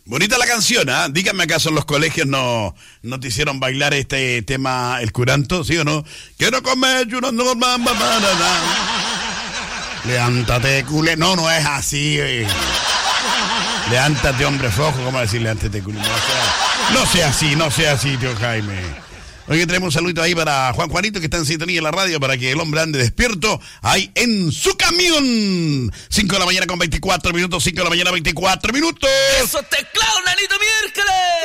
Bonita la canción, ¿ah? Díganme acaso en los colegios no te hicieron bailar este tema, el curanto, ¿sí o no? Quiero comer una norma, levántate, culé. No es así. Levántate, hombre flojo, ¿cómo decir levántate, culé? No sea así, tío Jaime. Hoy tenemos un saludito ahí para Juanito, que está en sintonía en la radio, para que el hombre ande despierto ahí en su camión. 5 de la mañana con 24 minutos, 5 de la mañana 24 minutos. ¡Eso teclado, nanito miércoles!